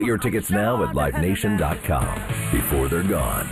Your tickets now at LiveNation.com before they're gone.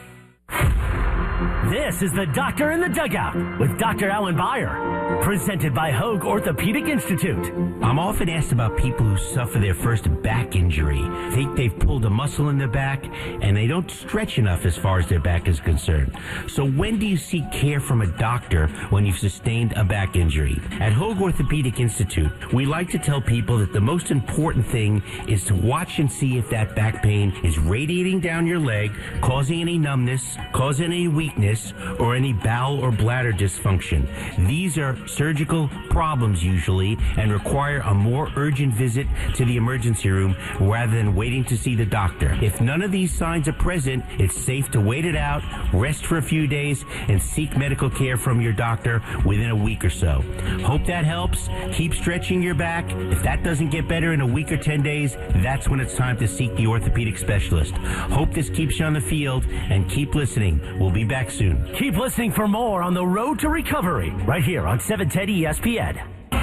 This is the Doctor in the Dugout with Dr. Alan Beyer, presented by Hoag Orthopedic Institute. I'm often asked about people who suffer their first back injury, think they've pulled a muscle in their back, and they don't stretch enough as far as their back is concerned. So when do you seek care from a doctor when you've sustained a back injury? At Hoag Orthopedic Institute, we like to tell people that the most important thing is to watch and see if that back pain is radiating down your leg, causing any numbness, causing any weakness, or any bowel or bladder dysfunction. These are surgical problems usually and require a more urgent visit to the emergency room rather than waiting to see the doctor. If none of these signs are present, it's safe to wait it out, rest for a few days, and seek medical care from your doctor within a week or so. Hope that helps. Keep stretching your back. If that doesn't get better in a week or 10 days, that's when it's time to seek the orthopedic specialist. Hope this keeps you on the field, and keep listening. We'll be back soon. Keep listening for more on the Road to Recovery right here on 710 ESPN.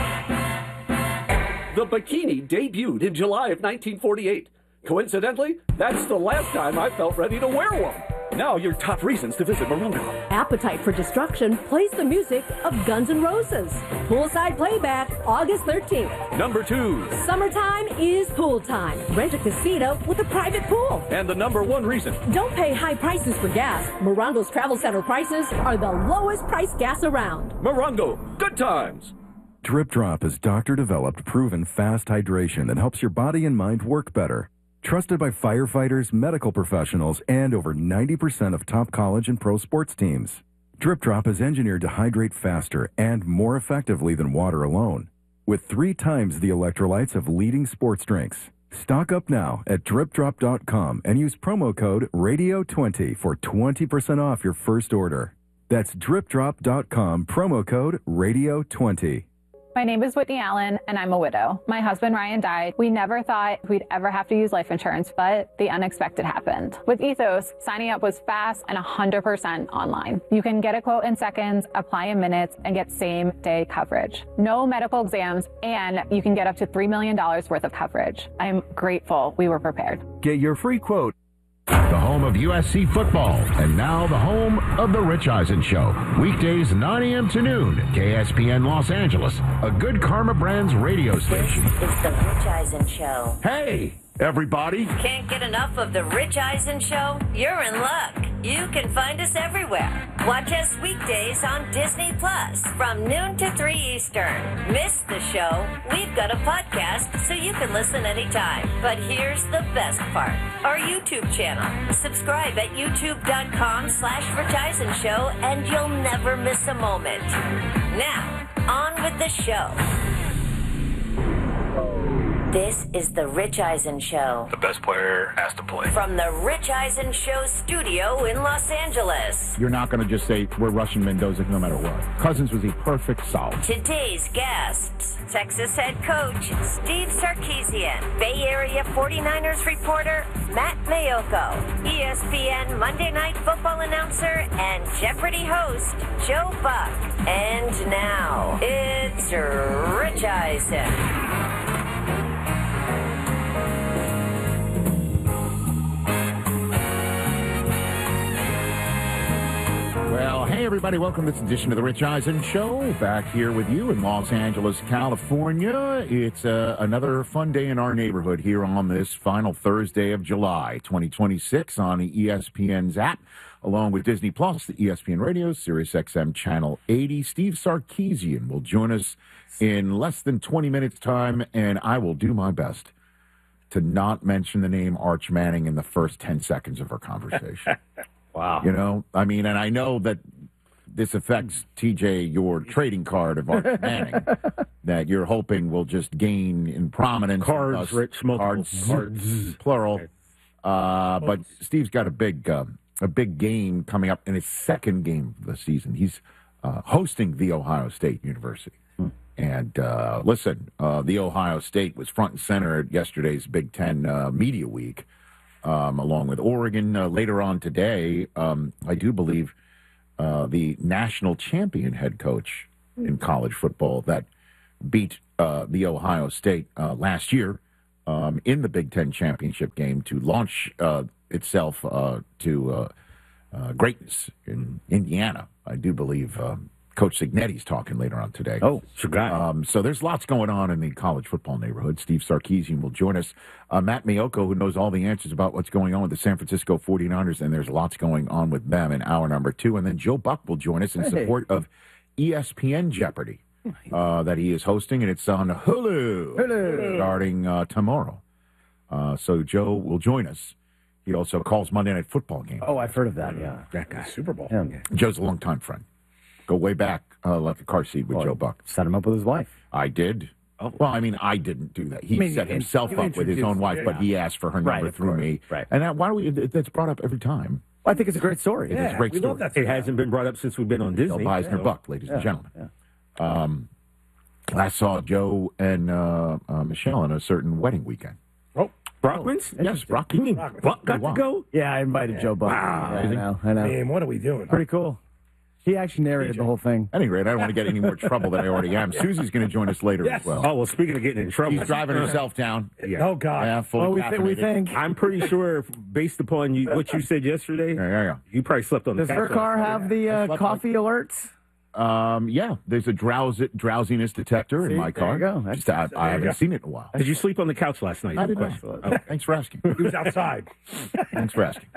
The bikini debuted in July of 1948. Coincidentally, that's the last time I felt ready to wear one. Now your top reasons to visit Morongo. Appetite for Destruction plays the music of Guns N' Roses. Poolside playback, August 13th. Number 2. Summertime is pool time. Rent a casita with a private pool. And the number 1 reason. Don't pay high prices for gas. Morongo's Travel Center prices are the lowest priced gas around. Morongo, good times. Drip Drop is doctor-developed, proven fast hydration that helps your body and mind work better. Trusted by firefighters, medical professionals, and over 90% of top college and pro sports teams. Drip Drop is engineered to hydrate faster and more effectively than water alone, with 3 times the electrolytes of leading sports drinks. Stock up now at dripdrop.com and use promo code RADIO20 for 20% off your first order. That's dripdrop.com, promo code RADIO20. My name is Whitney Allen, and I'm a widow. My husband, Ryan, died. We never thought we'd ever have to use life insurance, but the unexpected happened. With Ethos, signing up was fast and 100% online. You can get a quote in seconds, apply in minutes, and get same-day coverage. No medical exams, and you can get up to $3 million worth of coverage. I'm grateful we were prepared. Get your free quote. The home of USC football, and now the home of The Rich Eisen Show. Weekdays 9 a.m. to noon, KSPN Los Angeles, a Good Karma Brands radio station. This is The Rich Eisen Show. Hey, everybody. Can't get enough of The Rich Eisen Show? You're in luck. You can find us everywhere. Watch us weekdays on Disney Plus from noon to 3 Eastern. Miss the show? We've got a podcast so you can listen anytime. But here's the best part. Our YouTube channel. Subscribe at youtube.com/Rich Eisen Show and you'll never miss a moment. Now, on with the show. This is The Rich Eisen Show. The best player has to play. From The Rich Eisen Show studio in Los Angeles. You're not going to just say, we're rushing Mendoza no matter what. Cousins was a perfect solve. Today's guests, Texas head coach Steve Sarkisian, Bay Area 49ers reporter Matt Mayoko, ESPN Monday Night Football announcer and Jeopardy host Joe Buck. And now, it's Rich Eisen. Well, hey, everybody. Welcome to this edition of The Rich Eisen Show. Back here with you in Los Angeles, California. It's another fun day in our neighborhood here on this final Thursday of July, 2026 on the ESPN's app, along with Disney Plus, the ESPN Radio, Sirius XM Channel 80. Steve Sarkisian will join us in less than 20 minutes' time, and I will do my best to not mention the name Arch Manning in the first 10 seconds of our conversation. Wow. You know, I mean, and I know that this affects, TJ, your trading card of Arch Manning, that you're hoping will just gain in prominence. Cards, Rich, multiple cards. Plural. But Steve's got a big game coming up in his second game of the season. He's hosting The Ohio State University. And listen, The Ohio State was front and center at yesterday's Big Ten Media Week. Along with Oregon later on today, I do believe the national champion head coach in college football that beat the Ohio State last year in the Big Ten championship game to launch itself to greatness in Indiana. I do believe Coach Signetti's talking later on today. Oh, sure. So there's lots going on in the college football neighborhood. Steve Sarkisian will join us. Matt Miyoko, who knows all the answers about what's going on with the San Francisco 49ers, and there's lots going on with them in hour number 2. And then Joe Buck will join us in support of ESPN Jeopardy that he is hosting, and it's on Hulu. Starting tomorrow. So Joe will join us. He also calls Monday Night Football games. Oh, I've heard of that, yeah. That guy. Super Bowl. Yeah. Joe's a longtime friend. Go way back like a car seat with Joe Buck. Set him up with his wife. I did. Oh. Well, I mean, I didn't do that. He set himself up with his own wife, but he asked for her number through me. Right. And why do we? That's brought up every time. Well, I think it's a great story. It's a great story. Love that. It hasn't been brought up since we've been on Disney. Bill Eisner Buck, ladies and gentlemen. Last saw Joe and Michelle on a certain wedding weekend. Oh, Brockman's? Yes, Brock. You mean Buck got to go? Yeah, I invited Joe Buck. Wow. Yeah, I know. Man, what are we doing? Pretty cool. He actually narrated the whole thing. At any rate, I don't want to get any more trouble than I already am. Susie's going to join us later as well. Oh, well, speaking of getting in trouble. She's driving herself down. Yeah. Oh, God. Yeah, we think. I'm pretty sure, based upon what you said yesterday, you probably slept on the couch. Does her car have the coffee alerts? Yeah, there's a drowsiness detector in my car. There you go. Just, I haven't seen it in a while. Did you sleep on the couch last night? I did not. Oh, thanks for asking. He was outside. Thanks for asking.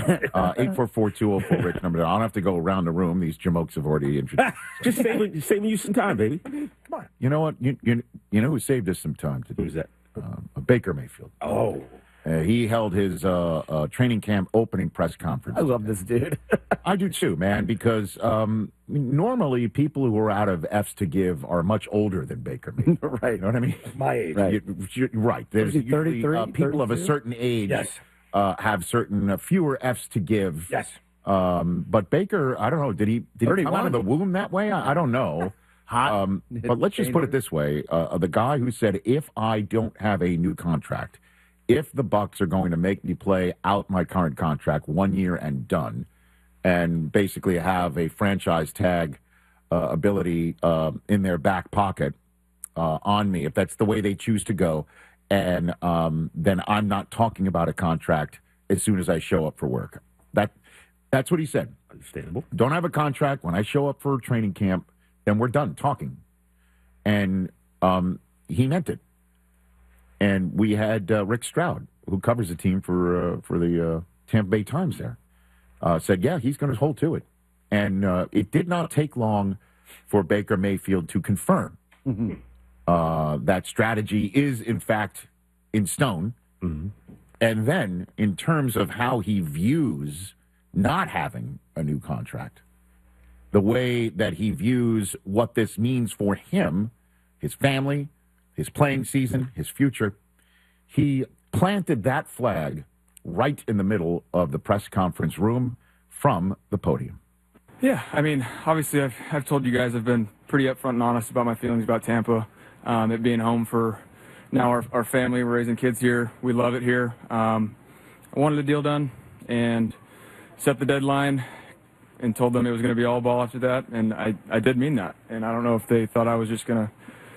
844-204-RICH number. I don't have to go around the room. These jamokes have already introduced. Just saving you some time, baby. Come on. You know what? You know who saved us some time to do? Who's that? Baker Mayfield. Oh. He held his training camp opening press conference. I love this dude. I do too, man, because normally people who are out of F's to give are much older than Baker Mayfield. Right. You know what I mean? My age. Right. Right. There's usually 33, people of a certain age have certain fewer F's to give. Yes. But Baker, I don't know, did he come out of the womb that way? I don't know. But let's just put it this way. The guy who said, if I don't have a new contract, if the Bucs are going to make me play out my current contract 1 year and done, and basically have a franchise tag ability in their back pocket on me, if that's the way they choose to go, and then I'm not talking about a contract as soon as I show up for work. That's what he said. Understandable. Don't have a contract. When I show up for training camp, then we're done talking. And he meant it. And we had Rick Stroud, who covers the team for the Tampa Bay Times there, said, yeah, he's going to hold to it. And it did not take long for Baker Mayfield to confirm that strategy is, in fact, in stone. Mm-hmm. And then, in terms of how he views not having a new contract, the way that he views what this means for him, his family, his playing season, his future, he planted that flag right in the middle of the press conference room from the podium. Yeah, I mean, obviously I've told you guys I've been pretty upfront and honest about my feelings about Tampa, it being home for now our family. We're raising kids here. We love it here. I wanted a deal done and set the deadline and told them it was going to be all ball after that, and I did mean that. And I don't know if they thought I was just going to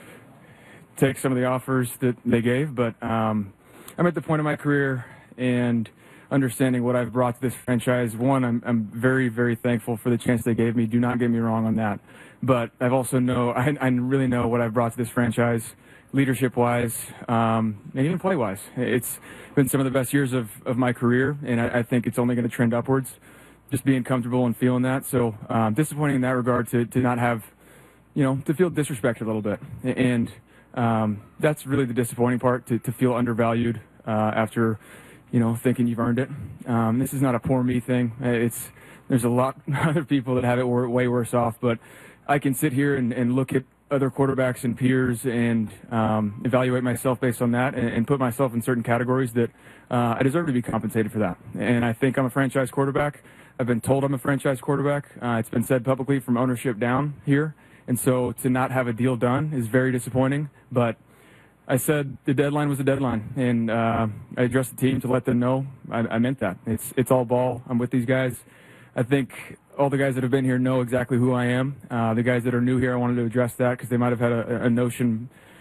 take some of the offers that they gave, but I'm at the point of my career and understanding what I've brought to this franchise. One, I'm very, very thankful for the chance they gave me. Do not get me wrong on that. But I've also I really know what I've brought to this franchise, leadership-wise, and even play-wise. It's been some of the best years of my career, and I think it's only going to trend upwards, just being comfortable and feeling that. So disappointing in that regard to not have, to feel disrespected a little bit. And that's really the disappointing part, to feel undervalued after, thinking you've earned it. This is not a poor me thing. There's a lot of other people that have it way worse off, but I can sit here and look at other quarterbacks and peers and evaluate myself based on that and put myself in certain categories that I deserve to be compensated for that. And I think I'm a franchise quarterback. I've been told I'm a franchise quarterback. It's been said publicly from ownership down here. And so to not have a deal done is very disappointing. But I said the deadline was the deadline, and I addressed the team to let them know I meant that. It's all ball. I'm with these guys. I think all the guys that have been here know exactly who I am. The guys that are new here, I wanted to address that because they might have had a notion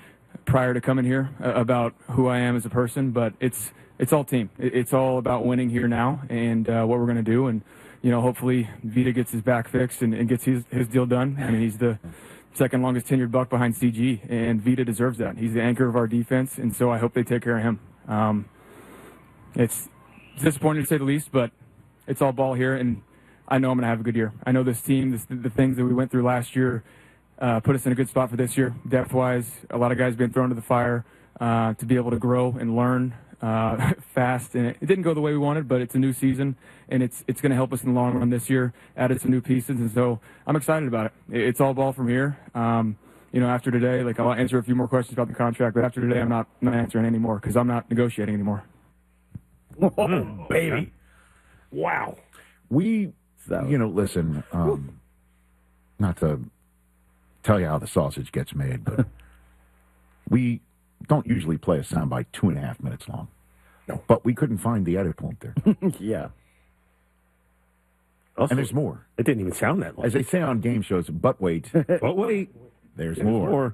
prior to coming here about who I am as a person, but it's all team. It's all about winning here now and what we're going to do. And, hopefully Vita gets his back fixed and gets his deal done. I mean, he's the second longest tenured Buck behind CG, and Vita deserves that. He's the anchor of our defense, and so I hope they take care of him. It's disappointing to say the least, but it's all ball here, and I know I'm going to have a good year. I know this team, the things that we went through last year, put us in a good spot for this year. Depth-wise, a lot of guys being thrown to the fire to be able to grow and learn fast. And it didn't go the way we wanted, but it's a new season, and it's going to help us in the long run this year. Added some new pieces, and so I'm excited about it. It's all ball from here. After today, I'll answer a few more questions about the contract, but after today, I'm not answering anymore because I'm not negotiating anymore. Oh, baby. Wow. Listen, not to tell you how the sausage gets made, but we don't usually play a soundbite 2.5 minutes long. No. But we couldn't find the edit point there. Yeah. Also, and there's more. It didn't even sound that long. As they say on game shows, but wait. But wait. There's more.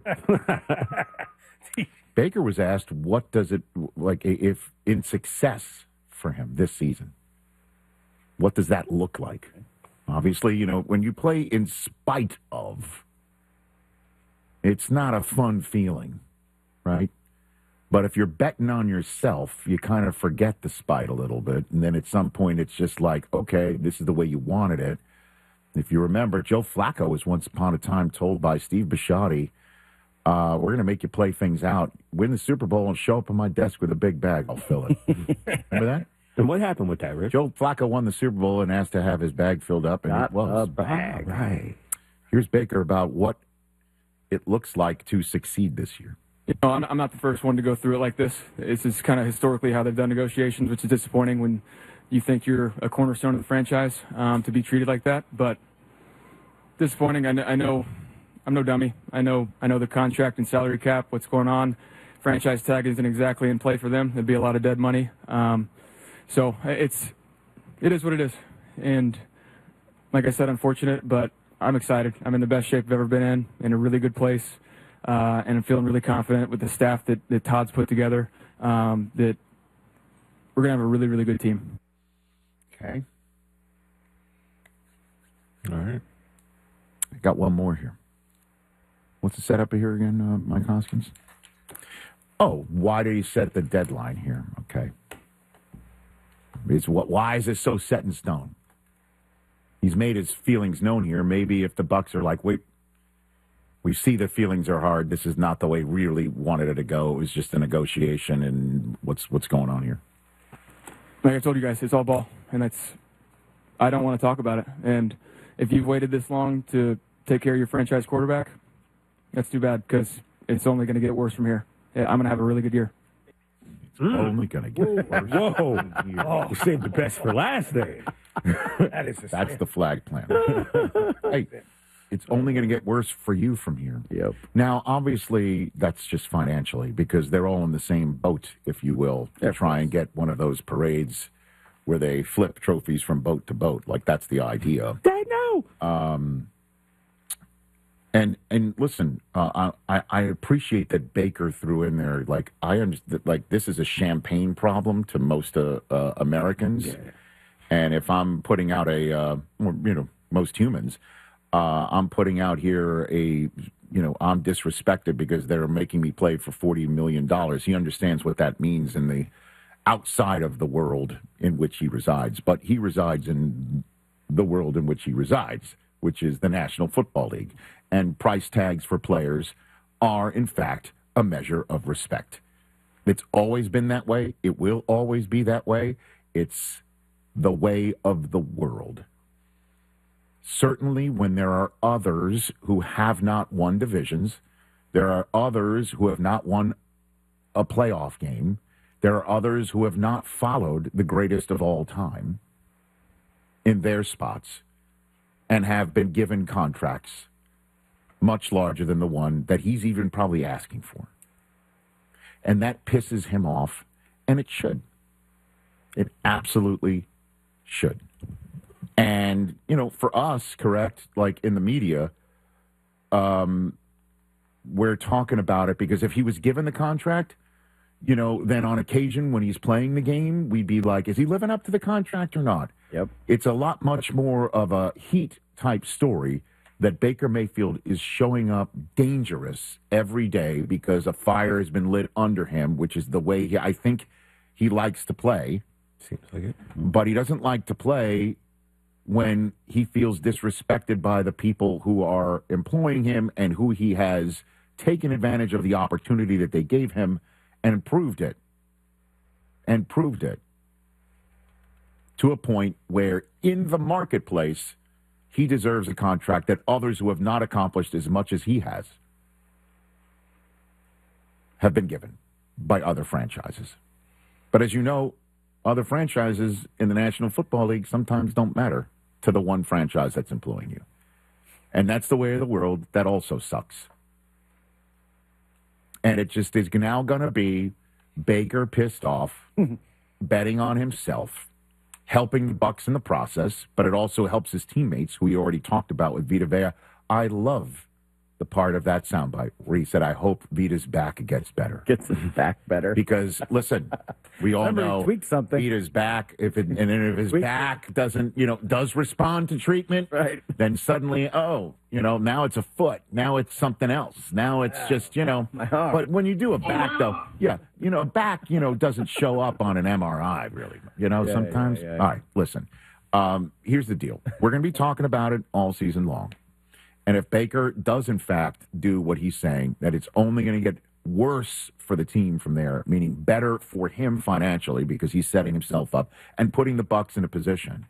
Baker was asked, what does it, if in success for him this season, what does that look like? Obviously, when you play in spite of, it's not a fun feeling, right? But if you're betting on yourself, you kind of forget the spite a little bit. And then at some point, it's just like, okay, this is the way you wanted it. If you remember, Joe Flacco was once upon a time told by Steve Bisciotti, we're going to make you play things out, win the Super Bowl, and show up on my desk with a big bag. I'll fill it. Remember that? And what happened with that, Rich? Joe Flacco won the Super Bowl and asked to have his bag filled up, and Not it was. a bag. Right. Here's Baker about what it looks like to succeed this year. I'm not the first one to go through it like this. This is kind of historically how they've done negotiations, which is disappointing when you think you're a cornerstone of the franchise to be treated like that. But disappointing. I know I'm no dummy. I know the contract and salary cap, what's going on. Franchise tag isn't exactly in play for them. There'd be a lot of dead money. So it is what it is. And like I said, unfortunate, but I'm excited. I'm in the best shape I've ever been in a really good place. And I'm feeling really confident with the staff that Todd's put together, that we're going to have a really, really good team. Okay. All right. I got one more here. What's the setup here again, Mike Hoskins? Oh, why do you set the deadline here? Okay. Why is this so set in stone? He's made his feelings known here. Maybe if the Bucks are like, wait, we see the feelings are hard. This is not the way we really wanted it to go. It was just a negotiation, and what's going on here? Like I told you guys, it's all ball, and I don't want to talk about it. And if you've waited this long to take care of your franchise quarterback, that's too bad because it's only going to get worse from here. Yeah, I'm going to have a really good year. It's only going to get worse. Whoa. Oh, you saved the best for last day. That's the flag planter. Hey, it's only going to get worse for you from here. Yep. Now, obviously, that's just financially because they're all in the same boat, if you will, to try and get one of those parades where they flip trophies from boat to boat. Like, that's the idea. They know. And listen, I appreciate that Baker threw in there. Like, I understand. Like, this is a champagne problem to most Americans. Yeah. And if I'm putting out most humans, I'm putting out here I'm disrespected because they're making me play for $40 million. He understands what that means in the outside of the world in which he resides. But he resides in the world in which he resides, which is the National Football League. And price tags for players are, in fact, a measure of respect. It's always been that way. It will always be that way. It's the way of the world. Certainly when there are others who have not won divisions, there are others who have not won a playoff game, there are others who have not followed the greatest of all time in their spots and have been given contracts much larger than the one that he's even probably asking for. And that pisses him off, and it should. It absolutely should. And, for us, correct, like in the media, we're talking about it because if he was given the contract, you know, then on occasion when he's playing the game, we'd be like, is he living up to the contract or not? Yep. It's a lot much more of a Heat-type story that Baker Mayfield is showing up dangerous every day because a fire has been lit under him, which is the way I think he likes to play. Seems like it. But he doesn't like to play when he feels disrespected by the people who are employing him and who he has taken advantage of the opportunity that they gave him and proved it. And proved it. To a point where in the marketplace, he deserves a contract that others who have not accomplished as much as he has have been given by other franchises. But as you know, other franchises in the National Football League sometimes don't matter to the one franchise that's employing you. And that's the way of the world. That also sucks. And it just is now going to be Baker pissed off, betting on himself, helping the Bucs in the process, but it also helps his teammates, who we already talked about with Vita Vea. I love the part of that soundbite where he said, I hope Vita's back gets better. Gets his back better. Because, listen, we all know he tweaked something. Vita's back. If his back doesn't, does respond to treatment, right, then suddenly, now it's a foot. Now it's something else. Now it's just, my arm. But when you do a back, though, a back, doesn't show up on an MRI, really. Sometimes. Yeah. All right, listen. Here's the deal. We're going to be talking about it all season long. And if Baker does, in fact, do what he's saying, that it's only going to get worse for the team from there, meaning better for him financially because he's setting himself up and putting the Bucs in a position,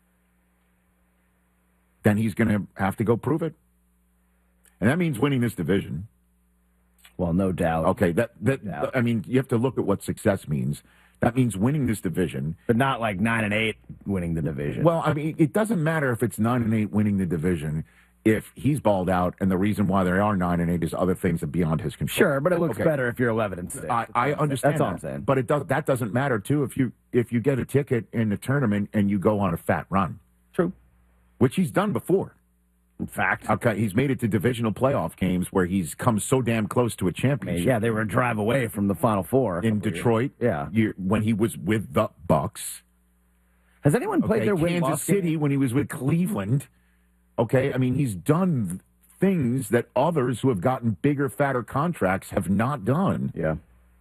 then he's going to have to go prove it. And that means winning this division. Well, no doubt. Okay, you have to look at what success means. That means winning this division. But not like 9-8 winning the division. Well, it doesn't matter if it's 9-8 winning the division if he's balled out, and the reason why they are 9-8 is other things that beyond his control. Sure, but it looks better if you're 11-6. I understand. That's all I'm saying. But that doesn't matter too if you get a ticket in the tournament and you go on a fat run. True. Which he's done before. In fact, okay, he's made it to divisional playoff games where he's come so damn close to a championship. Yeah, they were a drive away from the Final Four in Detroit. When he was with the Bucs. Has anyone played their Kansas City when he was with Cleveland? Okay, he's done things that others who have gotten bigger, fatter contracts have not done. Yeah.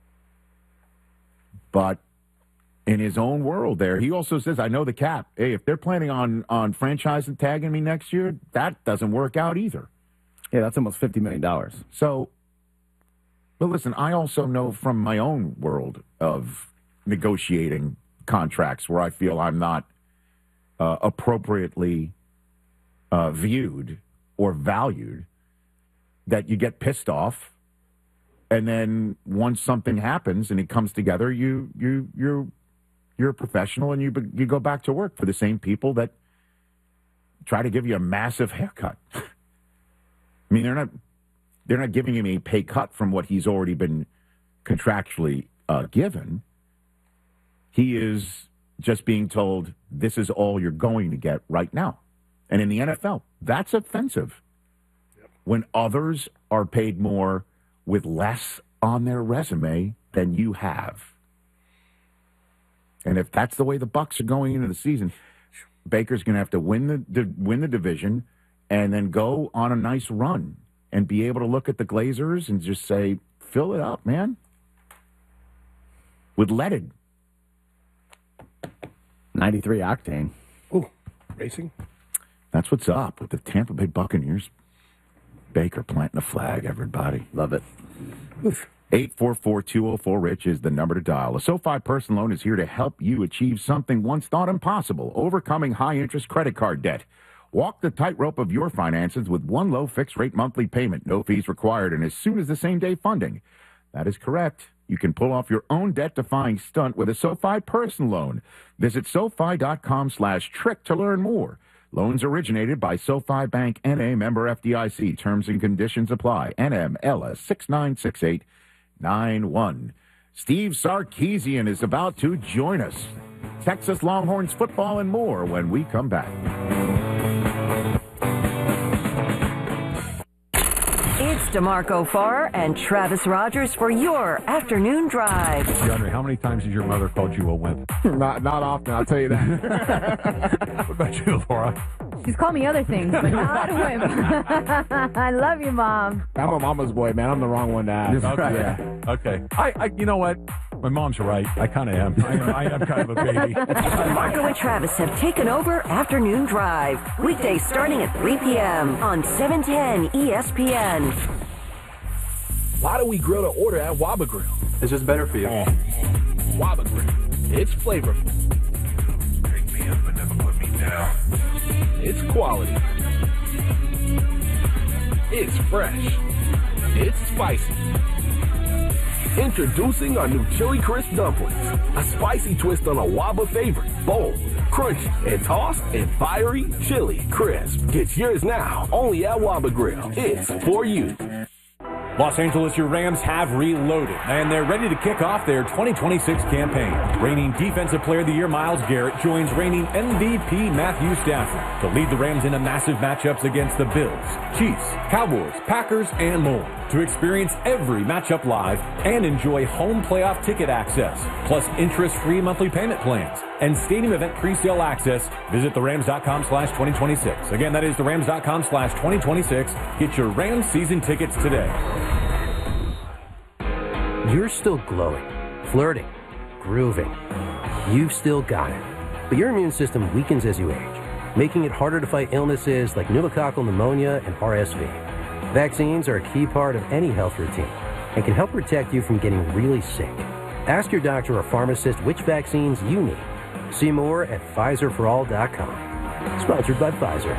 But in his own world there, he also says, I know the cap. Hey, if they're planning on franchise and tagging me next year, that doesn't work out either. Yeah, that's almost $50 million. So, but listen, I also know from my own world of negotiating contracts where I feel I'm not appropriately viewed or valued, that you get pissed off, and then once something happens and it comes together, you're a professional and you go back to work for the same people that try to give you a massive haircut. They're not giving him a pay cut from what he's already been contractually given. He is just being told, this is all you're going to get right now. And in the NFL, that's offensive. Yep. When others are paid more with less on their resume than you have. And if that's the way the Bucs are going into the season, Baker's going to have to win the division and then go on a nice run and be able to look at the Glazers and just say, fill it up, man. With leaded. 93 octane. Ooh, racing. That's what's up with the Tampa Bay Buccaneers. Baker planting a flag, everybody. Love it. 844-204-RICH is the number to dial. A SoFi personal loan is here to help you achieve something once thought impossible, overcoming high-interest credit card debt. Walk the tightrope of your finances with one low fixed-rate monthly payment, no fees required, and as soon as the same-day funding. That is correct. You can pull off your own debt-defying stunt with a SoFi personal loan. Visit SoFi.com/trick to learn more. Loans originated by SoFi Bank N.A. member FDIC. Terms and conditions apply. NMLS 696891. Steve Sarkisian is about to join us. Texas Longhorns football and more when we come back. It's DeMarco Farr and Travis Rogers for your afternoon drive. DeAndre, how many times has your mother called you a wimp? Not often, I'll tell you that. What about you, Laura? She's called me other things, but not a wimp. I love you, Mom. I'm a mama's boy, man. I'm the wrong one to ask. Okay. Yeah. Okay. I you know what? My mom's right. I kind of am. I am kind of a baby. Marco and Travis have taken over Afternoon Drive. Weekdays starting at 3 p.m. on 710 ESPN. Why do we grill to order at Waba Grill? It's just better for you. Waba Grill. It's flavorful. Pick me up and never put me down. It's quality. It's fresh. It's spicy. Introducing our new Chili Crisp Dumplings. A spicy twist on a Waba favorite. Bold, crunchy, and tossed in fiery chili crisp. Get yours now, only at Waba Grill. It's for you. Los Angeles, your Rams have reloaded, and they're ready to kick off their 2026 campaign. Reigning Defensive Player of the Year Myles Garrett joins reigning MVP Matthew Stafford to lead the Rams into massive matchups against the Bills, Chiefs, Cowboys, Packers, and more. To experience every matchup live and enjoy home playoff ticket access, plus interest-free monthly payment plans and stadium event presale access, visit therams.com/2026. Again, that is therams.com/2026. Get your Rams season tickets today. You're still glowing, flirting, grooving. You've still got it. But your immune system weakens as you age, making it harder to fight illnesses like pneumococcal pneumonia and RSV. Vaccines are a key part of any health routine and can help protect you from getting really sick. Ask your doctor or pharmacist which vaccines you need. See more at PfizerForAll.com. Sponsored by Pfizer.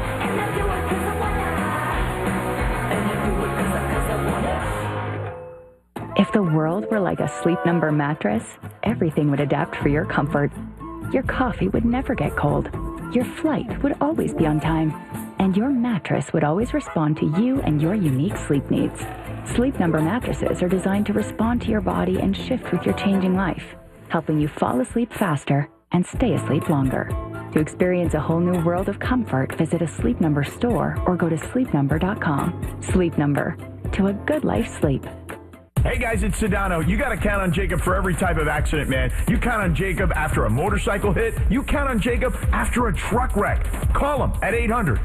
If the world were like a Sleep Number mattress, everything would adapt for your comfort. Your coffee would never get cold. Your flight would always be on time. And your mattress would always respond to you and your unique sleep needs. Sleep Number mattresses are designed to respond to your body and shift with your changing life, helping you fall asleep faster and stay asleep longer. To experience a whole new world of comfort, visit a Sleep Number store or go to sleepnumber.com. Sleep Number. To a good life sleep. Hey guys, it's Sedano. You gotta count on Jacob for every type of accident, man. You count on Jacob after a motorcycle hit. You count on Jacob after a truck wreck. Call him at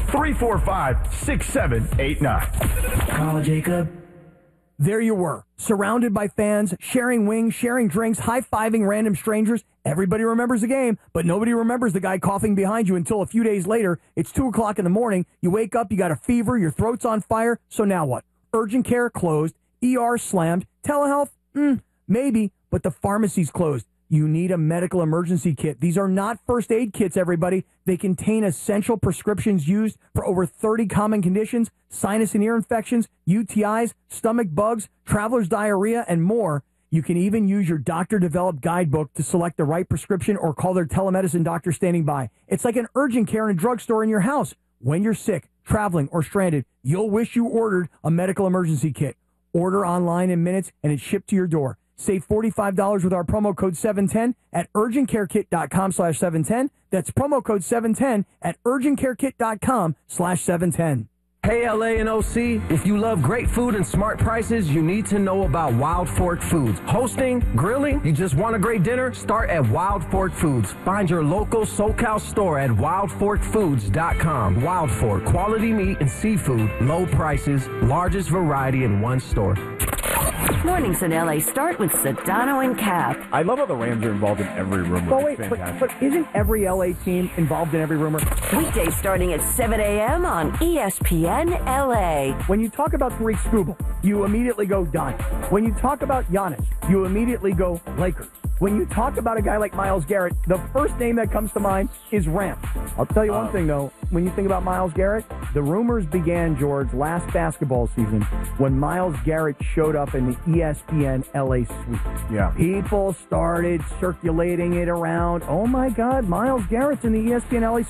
800-345-6789. Call Jacob. There you were, surrounded by fans, sharing wings, sharing drinks, high-fiving random strangers. Everybody remembers the game, but nobody remembers the guy coughing behind you until a few days later. It's 2 o'clock in the morning. You wake up, you got a fever, your throat's on fire. So now what? Urgent care closed. ER slammed. Telehealth? Maybe, but the pharmacy's closed. You need a medical emergency kit. These are not first aid kits, everybody. They contain essential prescriptions used for over 30 common conditions, sinus and ear infections, UTIs, stomach bugs, traveler's diarrhea, and more. You can even use your doctor-developed guidebook to select the right prescription or call their telemedicine doctor standing by. It's like an urgent care in a drugstore in your house. When you're sick, traveling, or stranded, you'll wish you ordered a medical emergency kit. Order online in minutes, and it's shipped to your door. Save $45 with our promo code 710 at urgentcarekit.com/710. That's promo code 710 at urgentcarekit.com/710. Hey, LA and OC, if you love great food and smart prices, you need to know about Wild Fork Foods. Hosting, grilling, you just want a great dinner? Start at Wild Fork Foods. Find your local SoCal store at wildforkfoods.com. Wild Fork, quality meat and seafood, low prices, largest variety in one store. Mornings in LA start with Sedano and Cap. I love how the Rams are involved in every rumor. But wait, but isn't every LA team involved in every rumor? Weekdays starting at 7 a.m. on ESPN LA. When you talk about Tariq Skubal, you immediately go Donnie. When you talk about Giannis, you immediately go Lakers. When you talk about a guy like Myles Garrett, the first name that comes to mind is Rams. I'll tell you one thing, though. When you think about Myles Garrett, the rumors began, George, last basketball season when Myles Garrett showed up in the ESPN LA suite. Yeah. People started circulating it around. Oh, my God, Myles Garrett's in the ESPN LA suite.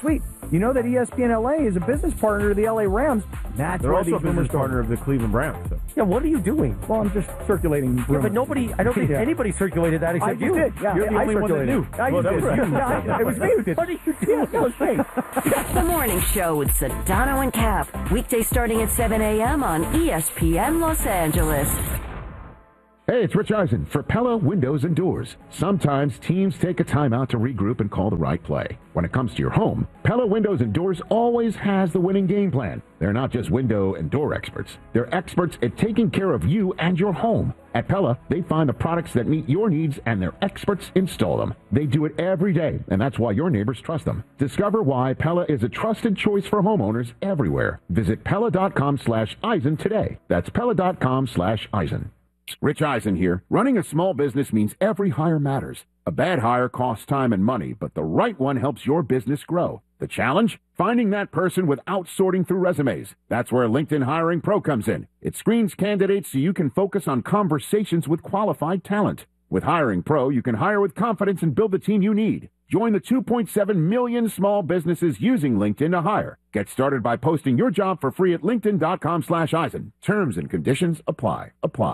You know that ESPN LA is a business partner of the LA Rams. That's They're where also these a business rumors partner of the Cleveland Browns. So. Yeah, what are you doing? Well, I'm just circulating rumors. Yeah, but nobody, I don't think anybody circulated that except you. Did. Yeah, You're the only one that knew. Well, that was you. It was me who did. What are you doing? That was me. The Morning Show with Sedano and Cap. Weekdays starting at 7 a.m. on ESPN Los Angeles. Hey, it's Rich Eisen for Pella Windows and Doors. Sometimes teams take a timeout to regroup and call the right play. When it comes to your home, Pella Windows and Doors always has the winning game plan. They're not just window and door experts. They're experts at taking care of you and your home. At Pella, they find the products that meet your needs and their experts install them. They do it every day, and that's why your neighbors trust them. Discover why Pella is a trusted choice for homeowners everywhere. Visit Pella.com/Eisen today. That's Pella.com/Eisen. Rich Eisen here. Running a small business means every hire matters. A bad hire costs time and money, but the right one helps your business grow. The challenge? Finding that person without sorting through resumes. That's where LinkedIn Hiring Pro comes in. It screens candidates so you can focus on conversations with qualified talent. With Hiring Pro, you can hire with confidence and build the team you need. Join the 2.7 million small businesses using LinkedIn to hire. Get started by posting your job for free at linkedin.com/Eisen. Terms and conditions apply.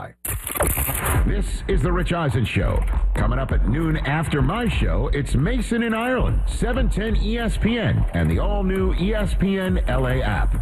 This is the Rich Eisen Show. Coming up at noon after my show, it's Mason in Ireland, 710 ESPN, and the all-new ESPN LA app.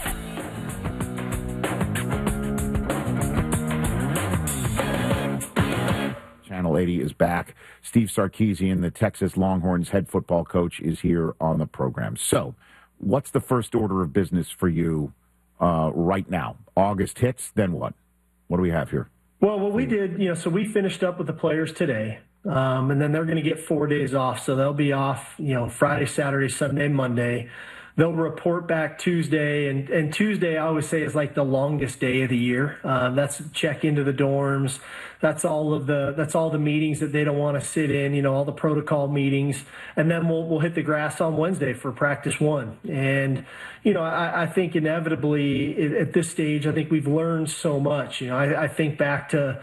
Channel 80 is back. Steve Sarkisian, the Texas Longhorns head football coach, is here on the program. So, what's the first order of business for you right now? August hits, then what? What do we have here? Well, what we did, so we finished up with the players today, and then they're going to get 4 days off. So they'll be off, Friday, Saturday, Sunday, Monday. They'll report back Tuesday, and Tuesday I always say is like the longest day of the year. That's check into the dorms. That's all the meetings that they don't want to sit in. All the protocol meetings, and then we'll hit the grass on Wednesday for practice one. And I think inevitably at this stage, I think we've learned so much. I think back to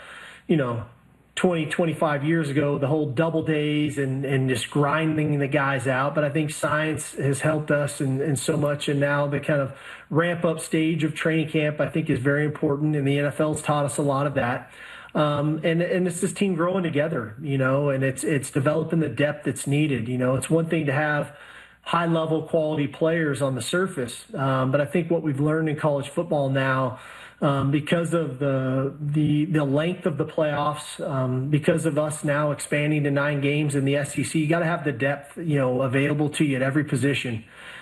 20, 25 years ago, the whole double days and just grinding the guys out. But I think science has helped us in so much. And now the kind of ramp up stage of training camp, I think, is very important. And the NFL's taught us a lot of that. And it's this team growing together, and it's developing the depth that's needed. It's one thing to have high level quality players on the surface. But I think what we've learned in college football now, because of the length of the playoffs, because of us now expanding to 9 games in the SEC, you got to have the depth, available to you at every position.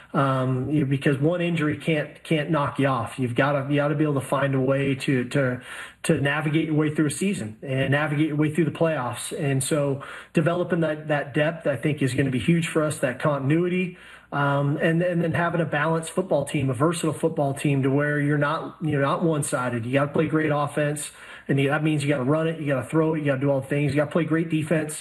Because one injury can't knock you off. You got to be able to find a way to navigate your way through a season and navigate your way through the playoffs. And so developing that depth, I think, is going to be huge for us, that continuity. And then having a balanced football team, a versatile football team, to where you're not one-sided. You got to play great offense, and that means you got to run it, you got to throw it, you got to do all the things. You got to play great defense,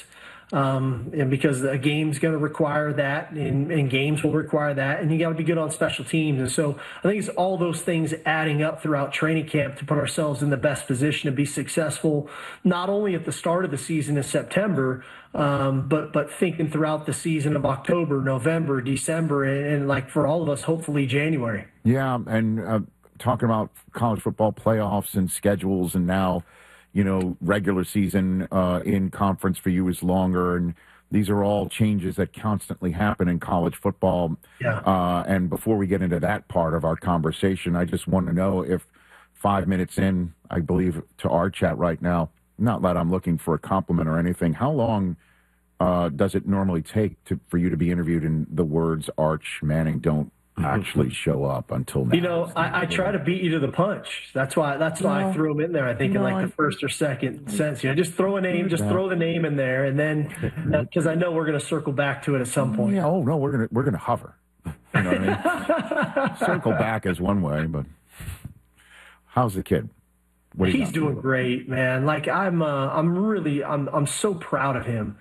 and because a game's going to require that, and games will require that, and you got to be good on special teams. And so I think it's all those things adding up throughout training camp to put ourselves in the best position to be successful, not only at the start of the season in September, but thinking throughout the season of October, November, December, and like for all of us, hopefully January. Yeah, and talking about college football playoffs and schedules, and now, regular season in conference for you is longer, and these are all changes that constantly happen in college football. Yeah. And before we get into that part of our conversation, I just want to know if 5 minutes in, I believe, to our chat right now, not that I'm looking for a compliment or anything, how long does it normally take for you to be interviewed and the words Arch Manning don't actually show up until now? I try to beat you to the punch. That's why I threw him in there, I think, in like the first or second sentence. Just throw a name, throw the name in there, and then because I know we're going to circle back to it at some point. Yeah, no, we're gonna hover. You know what I mean? Circle back is one way, but how's the kid? He's doing great, man. Like I'm so proud of him.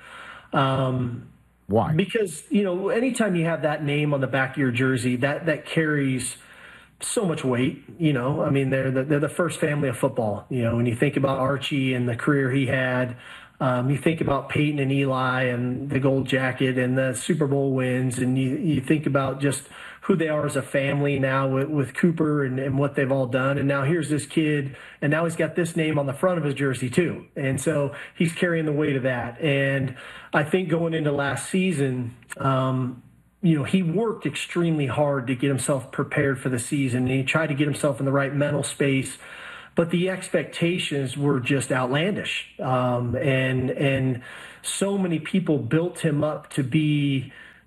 Why? Because, anytime you have that name on the back of your jersey, that carries so much weight. I mean, they're the first family of football. When you think about Archie and the career he had, You think about Peyton and Eli and the gold jacket and the Super Bowl wins, and you think about just who they are as a family now with Cooper and what they've all done. And now here's this kid, and now he's got this name on the front of his jersey too. And so he's carrying the weight of that. And I think going into last season, he worked extremely hard to get himself prepared for the season, and he tried to get himself in the right mental space. But the expectations were just outlandish. And so many people built him up to be,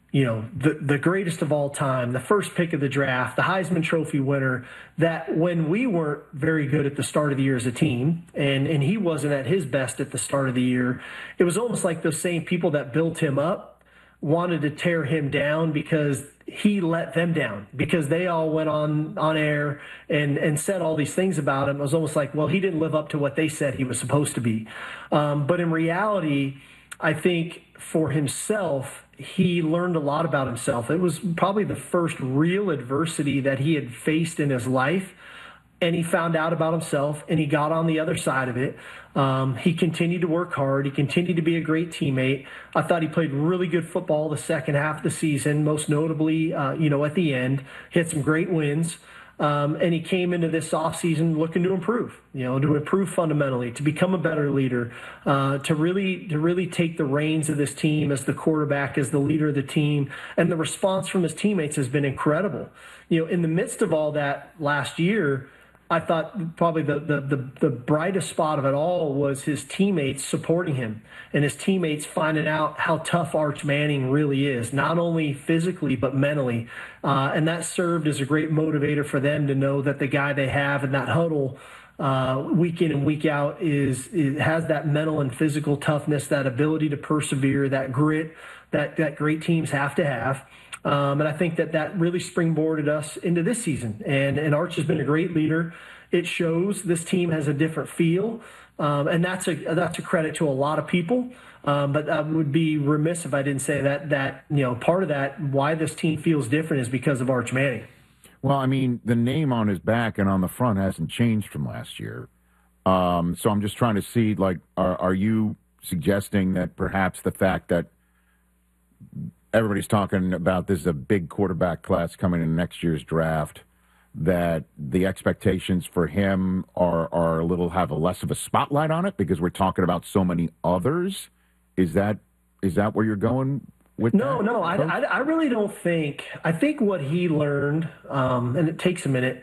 the greatest of all time, the first pick of the draft, the Heisman Trophy winner, that when we weren't very good at the start of the year as a team, and he wasn't at his best at the start of the year, it was almost like those same people that built him up wanted to tear him down because he let them down, because they all went on air and said all these things about him. It was almost like, well, he didn't live up to what they said he was supposed to be. But in reality, I think for himself, he learned a lot about himself. It was probably the first real adversity that he had faced in his life. And he found out about himself, and he got on the other side of it. He continued to work hard. He continued to be a great teammate. I thought he played really good football the second half of the season, most notably, at the end. He had some great wins. And he came into this offseason looking to improve, to improve fundamentally, to become a better leader, to really take the reins of this team as the quarterback, as the leader of the team. And the response from his teammates has been incredible. In the midst of all that last year, I thought probably the brightest spot of it all was his teammates supporting him and his teammates finding out how tough Arch Manning really is, not only physically but mentally. And that served as a great motivator for them to know that the guy they have in that huddle week in and week out has that mental and physical toughness, that ability to persevere, that grit that great teams have to have. And I think that really springboarded us into this season. And Arch has been a great leader. It shows. This team has a different feel. And that's a credit to a lot of people. But I would be remiss if I didn't say that part of that, why this team feels different, is because of Arch Manning. Well, I mean, the name on his back and on the front hasn't changed from last year. So I'm just trying to see, are you suggesting that perhaps the fact that everybody's talking about this is a big quarterback class coming in next year's draft, that the expectations for him are have a less of a spotlight on it because we're talking about so many others? Is that where you're going with that? No, I really don't think. I think what he learned, and it takes a minute,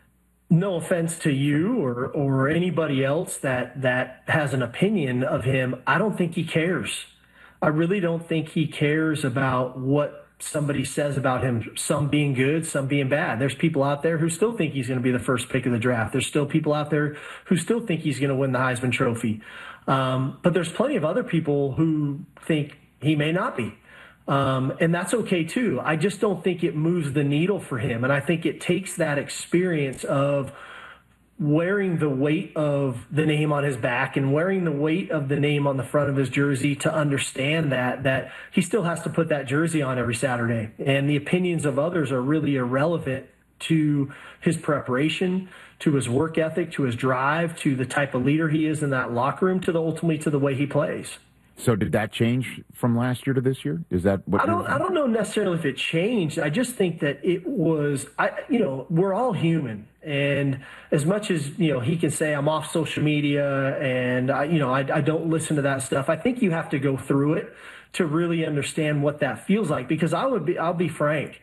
no offense to you or anybody else that has an opinion of him, I don't think he cares. I really don't think he cares about what somebody says about him, some being good, some being bad. There's people out there who still think he's going to be the first pick of the draft. There's still people out there who still think he's going to win the Heisman Trophy. But there's plenty of other people who think he may not be. And that's okay too. I just don't think it moves the needle for him. And I think it takes that experience of wearing the weight of the name on his back and wearing the weight of the name on the front of his jersey to understand that he still has to put that jersey on every Saturday. And the opinions of others are really irrelevant to his preparation, to his work ethic, to his drive, to the type of leader he is in that locker room, ultimately to the way he plays. So did that change from last year to this year? Is that what I don't know necessarily if it changed. I just think that it was, we're all human. And as much as, he can say I'm off social media and I don't listen to that stuff, I think you have to go through it to really understand what that feels like. Because I'll be frank,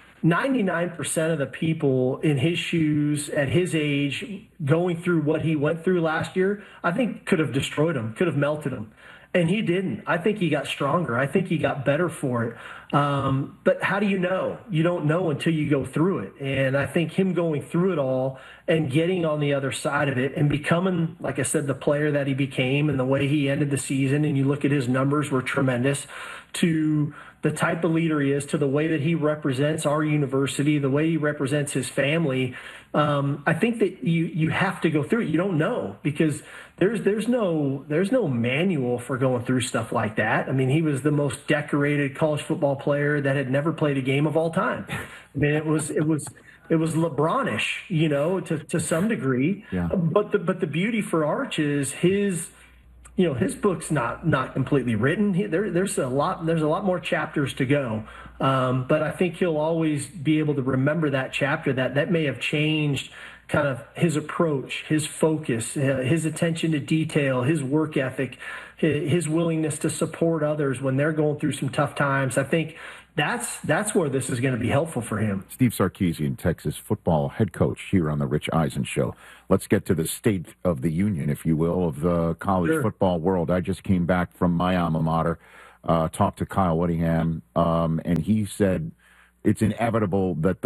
99% of the people in his shoes at his age going through what he went through last year, I think could have destroyed him, could have melted him. And he didn't. I think he got stronger. I think he got better for it. But how do you know? You don't know until you go through it. And I think him going through it all and getting on the other side of it and becoming, like I said, the player that he became and the way he ended the season, and you look at his numbers were tremendous, to the type of leader he is, to the way that he represents our university, the way he represents his family. I think that you have to go through it. You don't know because there's no manual for going through stuff like that. I mean, he was the most decorated college football player that had never played a game of all time. I mean, it was LeBron-ish, to some degree. Yeah. But the beauty for Arch is his book's not completely written. There's a lot more chapters to go. But I think he'll always be able to remember that chapter that may have changed kind of his approach, his focus, his attention to detail, his work ethic, his willingness to support others when they're going through some tough times. I think that's where this is going to be helpful for him. Steve Sarkisian, Texas football head coach here on the Rich Eisen Show. Let's get to the state of the union, if you will, of the college football world. I just came back from my alma mater, talked to Kyle Whittingham, and he said it's inevitable that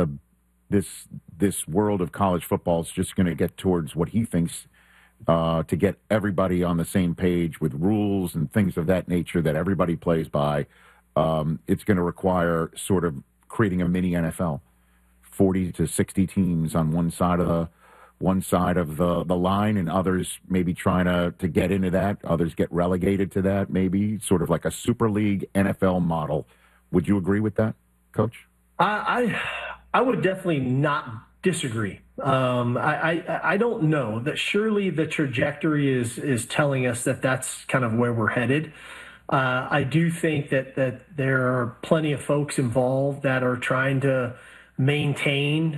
this world of college football is just going to get towards what he thinks to get everybody on the same page with rules and things of that nature that everybody plays by. It's going to require sort of creating a mini NFL, 40 to 60 teams on one side of the line, and others maybe trying to get into that. Others get relegated to that, maybe sort of like a Super League NFL model. Would you agree with that, Coach? I would definitely not disagree. I don't know that surely the trajectory is telling us that that's kind of where we're headed. I do think that there are plenty of folks involved that are trying to maintain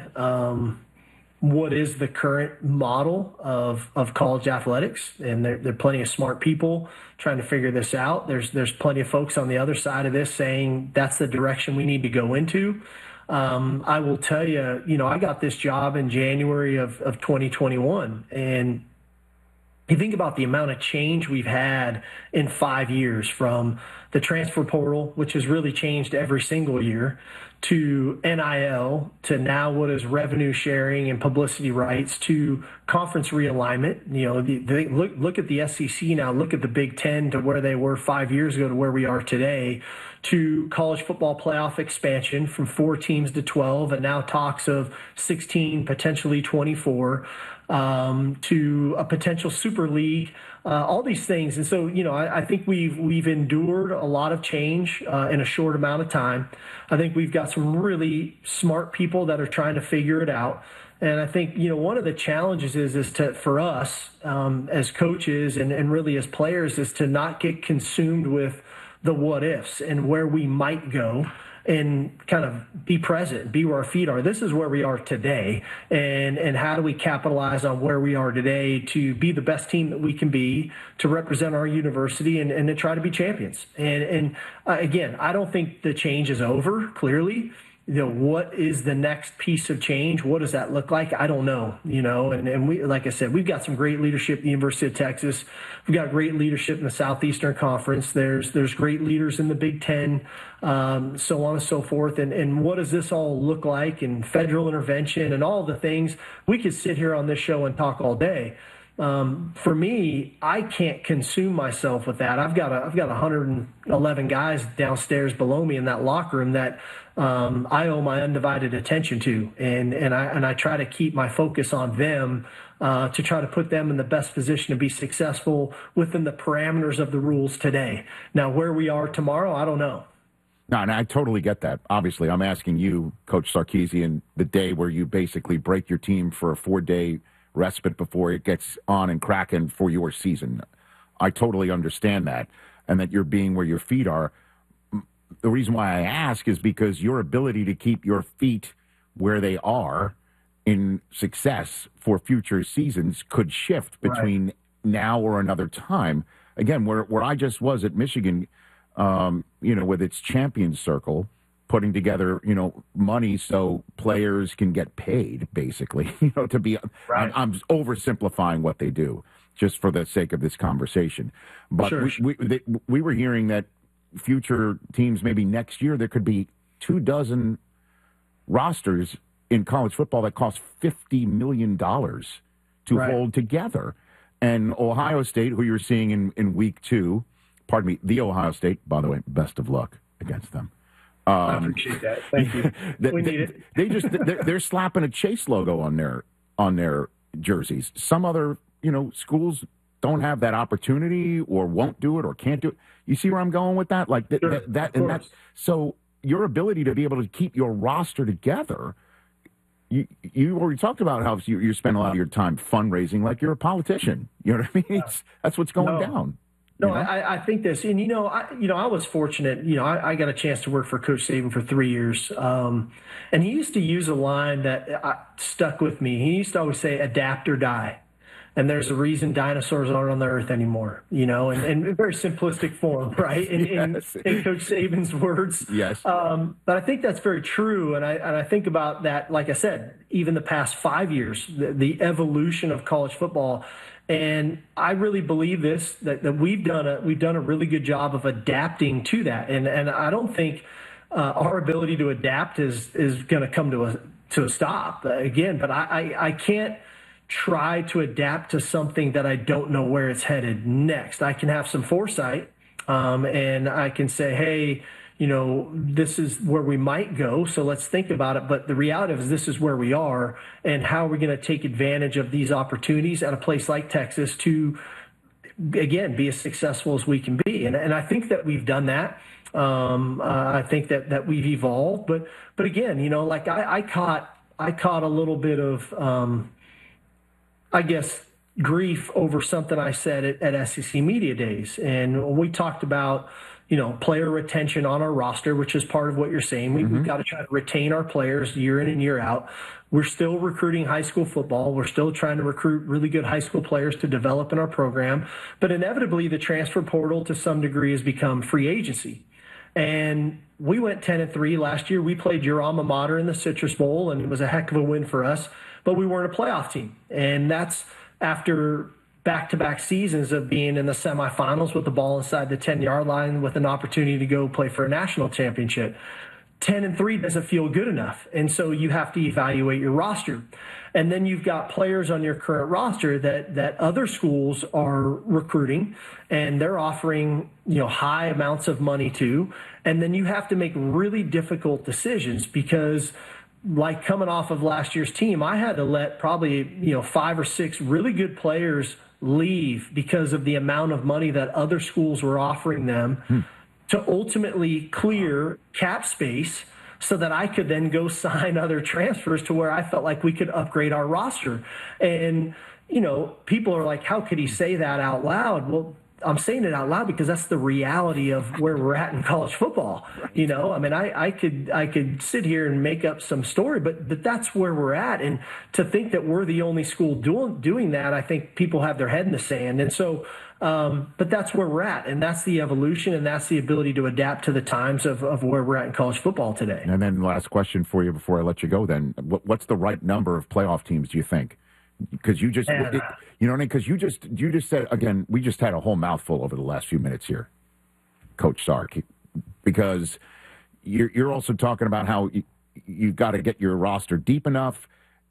what is the current model of college athletics, and there are plenty of smart people trying to figure this out. There's plenty of folks on the other side of this saying that's the direction we need to go into. I will tell you, I got this job in January of 2021, and you think about the amount of change we've had in 5 years, from the transfer portal, which has really changed every single year, to NIL, to now what is revenue sharing and publicity rights, to conference realignment. Look at the SEC now, look at the Big Ten, to where they were 5 years ago to where we are today, to college football playoff expansion from 4 teams to 12, and now talks of 16, potentially 24. To a potential Super League, all these things. And so, I think we've endured a lot of change in a short amount of time. I think we've got some really smart people that are trying to figure it out. And I think, one of the challenges for us as coaches and really as players is to not get consumed with the what ifs and where we might go, and kind of be present, be where our feet are. This is where we are today, and how do we capitalize on where we are today to be the best team that we can be, to represent our university, and to try to be champions. And again, I don't think the change is over, clearly. What is the next piece of change? What does that look like? I don't know, and we, like I said, we've got some great leadership at the University of Texas. We've got great leadership in the Southeastern Conference. There's great leaders in the Big Ten, so on and so forth. And what does this all look like, and federal intervention and all the things? We could sit here on this show and talk all day. For me, I can't consume myself with that. I've got 111 guys downstairs below me in that locker room that I owe my undivided attention to, and I try to keep my focus on them to try to put them in the best position to be successful within the parameters of the rules today. Now, where we are tomorrow, I don't know. No, and I totally get that. Obviously, I'm asking you, Coach Sarkisian, the day where you basically break your team for a 4-day respite before it gets on and cracking for your season. I totally understand that, and that you're being where your feet are. The reason why I ask is because your ability to keep your feet where they are in success for future seasons could shift between now or another time. Again, where I just was at Michigan, with its Champions Circle, putting together, money so players can get paid, basically, to be, I'm oversimplifying what they do just for the sake of this conversation. But we were hearing that future teams, maybe next year, there could be 24 rosters in college football that cost $50 million to hold together. And Ohio State, who you're seeing in week 2, the Ohio State, by the way, best of luck against them. I appreciate that. Thank you. We need it. They're slapping a Chase logo on their jerseys. Some other schools don't have that opportunity, or won't do it, or can't do it. You see where I'm going with that? Like that. So your ability to be able to keep your roster together. You already talked about how you spend a lot of your time fundraising, like you're a politician. You know what I mean? That's what's going down. No, I think this, and I was fortunate. I got a chance to work for Coach Saban for 3 years, and he used to use a line that stuck with me. He used to always say, "Adapt or die." And there's a reason dinosaurs aren't on the earth anymore, in a very simplistic form, right? In Coach Saban's words. Yes. But I think that's very true. And I think about that, like I said, even the past 5 years, the evolution of college football. And I really believe this, that we've done a really good job of adapting to that. And I don't think our ability to adapt is going to come to a stop again, but I can't try to adapt to something that I don't know where it's headed next. I can have some foresight, and I can say, hey, this is where we might go, so let's think about it. But the reality is this is where we are, and how are we going to take advantage of these opportunities at a place like Texas to, again, be as successful as we can be. And I think that we've done that. I think that we've evolved. But again, I caught a little bit of grief over something I said at SEC Media Days. And we talked about, player retention on our roster, which is part of what you're saying. We've got to try to retain our players year in and year out. We're still recruiting high school football. We're still trying to recruit really good high school players to develop in our program. But inevitably, the transfer portal to some degree has become free agency. And we went 10-3 last year. We played your alma mater in the Citrus Bowl, and it was a heck of a win for us. But we weren't a playoff team. And that's after back-to-back seasons of being in the semifinals with the ball inside the 10-yard line with an opportunity to go play for a national championship. 10-3 doesn't feel good enough. And so you have to evaluate your roster. And then you've got players on your current roster that other schools are recruiting, and they're offering, high amounts of money to. And then you have to make really difficult decisions because, like coming off of last year's team, I had to let probably, 5 or 6 really good players leave because of the amount of money that other schools were offering them to ultimately clear cap space so that I could then go sign other transfers to where I felt like we could upgrade our roster. And, people are like, how could he say that out loud? Well, I'm saying it out loud because that's the reality of where we're at in college football. I could sit here and make up some story, but that's where we're at. And to think that we're the only school doing that, I think people have their head in the sand. And so, but that's where we're at, and that's the evolution, and that's the ability to adapt to the times of where we're at in college football today. And then last question for you before I let you go then. What's the right number of playoff teams, do you think? Because you just, because you just said, again, we just had a whole mouthful over the last few minutes here, Coach Sark, because you're also talking about how you've got to get your roster deep enough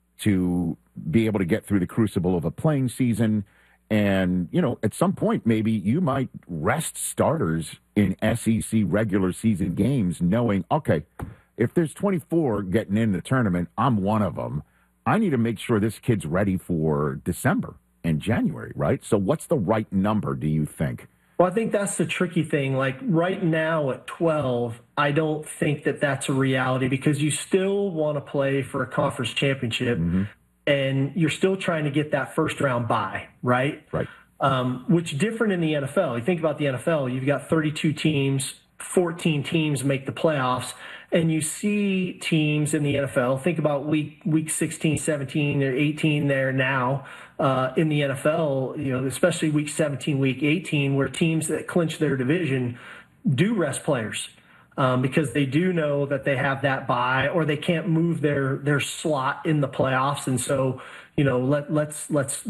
to be able to get through the crucible of a playing season. And, at some point, maybe you might rest starters in SEC regular season games knowing, okay, if there's 24 getting in the tournament, I'm one of them. I need to make sure this kid's ready for December and January, right? So what's the right number, do you think? Well, I think that's the tricky thing. Like right now at 12, I don't think that that's a reality because you still want to play for a conference championship and you're still trying to get that first round bye, right? Right. Which different in the NFL. You think about the NFL, you've got 32 teams, 14 teams make the playoffs. And you see teams in the NFL, think about week 16, 17, or 18 there now in the NFL, especially week 17, week 18, where teams that clinch their division do rest players because they do know that they have that bye or they can't move their slot in the playoffs. And so, let's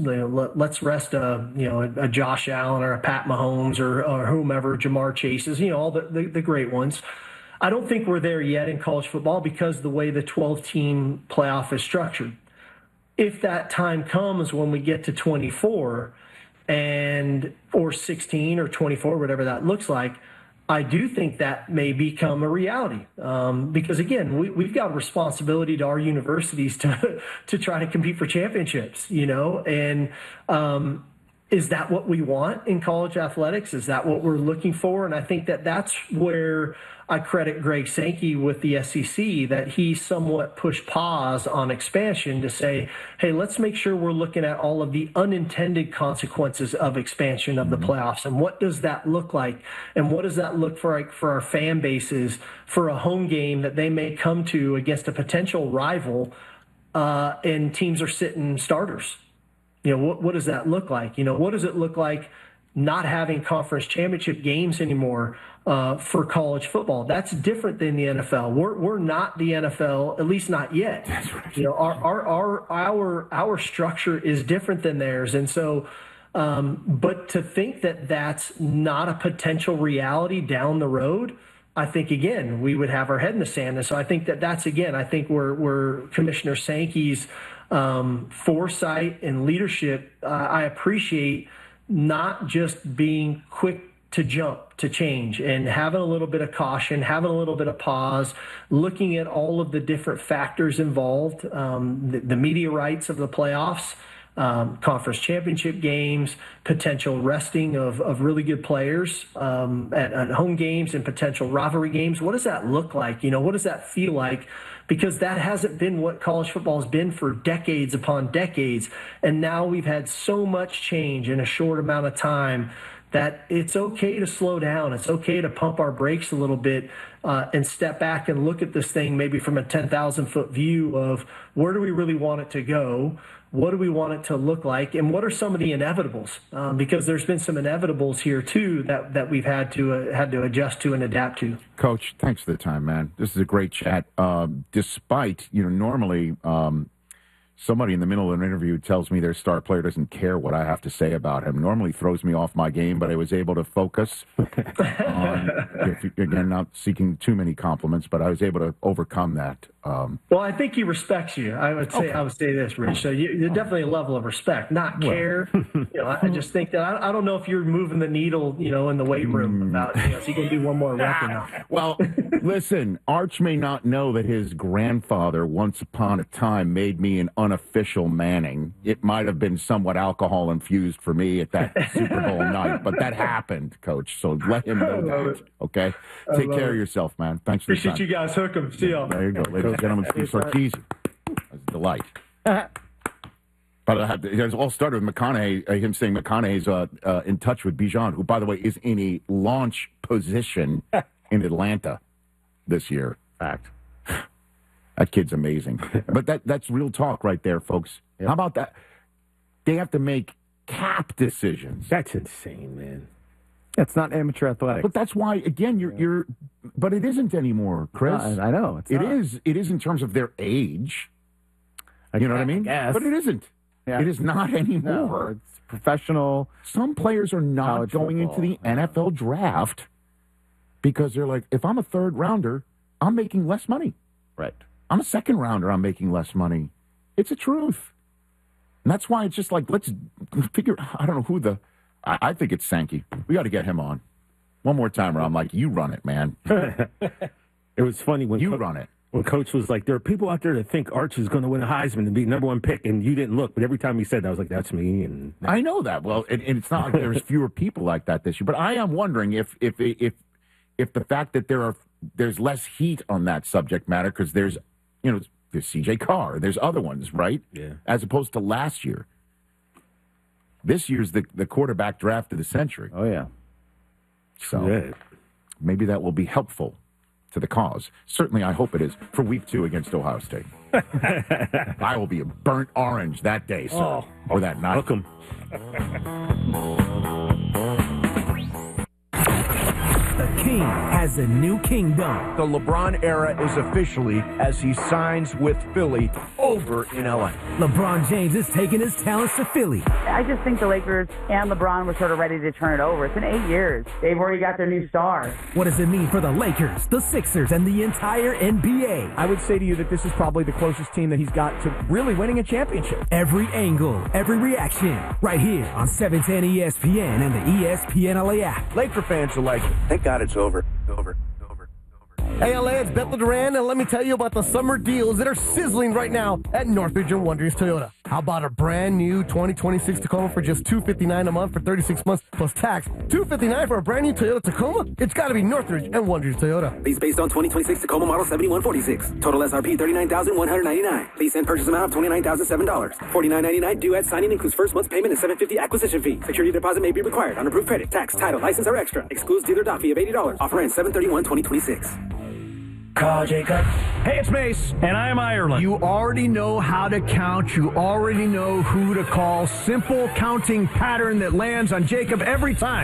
rest a Josh Allen or a Pat Mahomes or whomever, Jamar Chases, all the great ones. I don't think we're there yet in college football because of the way the 12-team playoff is structured. If that time comes when we get to 24 or 16 or 24, whatever that looks like, I do think that may become a reality because, again, we've got a responsibility to our universities to try to compete for championships, and is that what we want in college athletics? Is that what we're looking for? And I think that that's where I credit Greg Sankey with the SEC, that he somewhat pushed pause on expansion to say, hey, let's make sure we're looking at all of the unintended consequences of expansion of the playoffs. And what does that look like? And what does that look for our fan bases for a home game that they may come to against a potential rival and teams are sitting starters? What does that look like? What does it look like not having conference championship games anymore for college football? That's different than the NFL. We're not the NFL, at least not yet. That's right. Our structure is different than theirs, and so. But to think that that's not a potential reality down the road, I think, again, we would have our head in the sand. And so I think that's, again, I think we're Commissioner Sankey's foresight and leadership. I appreciate not just being quick to jump to change and having a little bit of caution, having a little bit of pause, looking at all of the different factors involved, the media rights of the playoffs, conference championship games, potential resting of really good players at home games and potential rivalry games. What does that look like? What does that feel like? Because that hasn't been what college football has been for decades upon decades. And now we've had so much change in a short amount of time that it's okay to slow down. It's okay to pump our brakes a little bit and step back and look at this thing maybe from a 10,000-foot view of where do we really want it to go? What do we want it to look like? And what are some of the inevitables? Because there's been some inevitables here, too, that we've had to adjust to and adapt to. Coach, thanks for the time, man. This is a great chat. Despite, normally somebody in the middle of an interview tells me their star player doesn't care what I have to say about him. Normally throws me off my game, but I was able to focus on, again, not seeking too many compliments, but I was able to overcome that. Well, I think he respects you. I would say this, Rich. So you're definitely a level of respect, not care. I just think that I don't know if you're moving the needle, in the weight room about, is he going to do one more rep or not? Well, listen, Arch may not know that his grandfather once upon a time made me an unofficial Manning. It might have been somewhat alcohol infused for me at that Super Bowl night, but that happened, Coach. So let him know that. Okay, take care of yourself, man. Thanks for the time. Appreciate you guys. Hook 'em. See y'all. There you go, ladies and gentlemen. Steve Sarkisian. That's a delight. But it all started with McConaughey. Him saying McConaughey's in touch with Bijan, who, by the way, is in a launch position in Atlanta this year. Fact. That kid's amazing. But that's real talk right there, folks. Yep. How about that? They have to make cap decisions. That's insane, man. It's not amateur athletics. But that's why, again, you're but it isn't anymore, Chris. I know. It is in terms of their age. You know what I mean? Yes. But it isn't. Yeah. It is not anymore. No, it's professional. Some players are not going into the NFL draft because they're like, if I'm a third rounder, I'm making less money. Right. I'm a second rounder, I'm making less money. It's the truth. And that's why it's just like, let's figure, I don't know I think it's Sankey. We got to get him on. One more time, where I'm like, you run it, man. It was funny when run it. When Coach was like, there are people out there that think Arch is going to win a Heisman and be number one pick, and you didn't look. But every time he said that, I was like, that's me. And I know that. Well, and it's not like there's fewer people like that this year. But I am wondering if the fact that there's less heat on that subject matter, because there's C.J. Carr, there's other ones, right? Yeah. As opposed to last year. This year's the quarterback draft of the century. Oh, yeah. So maybe that will be helpful to the cause. Certainly, I hope it is for week 2 against Ohio State. I will be a burnt orange that day, sir. Or that night. Welcome. The king has a new kingdom. The LeBron era is officially as he signs with Philly over in LA. LeBron James is taking his talents to Philly. I just think the Lakers and LeBron were sort of ready to turn it over. It's been 8 years. They've already got their new star. What does it mean for the Lakers, the Sixers, and the entire NBA? I would say to you that this is probably the closest team that he's got to really winning a championship. Every angle, every reaction, right here on 710 ESPN and the ESPN LA app. Laker fans are like, thank God it's over. Hey, LA, it's Bethel Duran, and let me tell you about the summer deals that are sizzling right now at Northridge and Wonders Toyota. How about a brand new 2026 Tacoma for just $259 a month for 36 months plus tax? $259 for a brand new Toyota Tacoma? It's got to be Northridge and Wonders Toyota. Lease based on 2026 Tacoma model 7146. Total SRP $39,199. Lease and purchase amount of $29,007. $49.99 due at signing, includes first month's payment and $750 acquisition fee. Security deposit may be required. Unapproved credit, tax, title, license are extra. Excludes dealer dock fee of $80. Offer ends 7/31/2026. Call Jacob. Hey, it's Mace, and I'm Ireland. You already know how to count. You already know who to call. Simple counting pattern that lands on Jacob every time.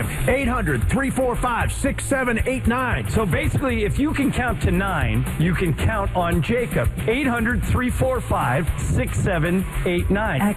800-345-6789. So basically, if you can count to 9, you can count on Jacob. 800-345-6789.